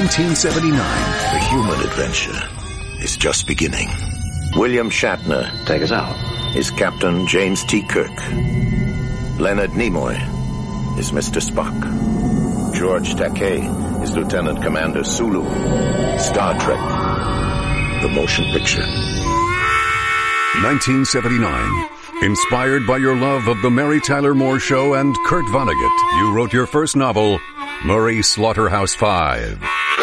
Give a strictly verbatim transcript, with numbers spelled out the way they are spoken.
nineteen seventy-nine. The human adventure is just beginning. William Shatner. Take us out. Is Captain James T. Kirk. Leonard Nimoy is Mister Spock. George Takei is Lieutenant Commander Sulu. Star Trek, the motion picture. nineteen seventy-nine. Inspired by your love of the Mary Tyler Moore Show and Kurt Vonnegut, you wrote your first novel, Murray Slaughterhouse Five.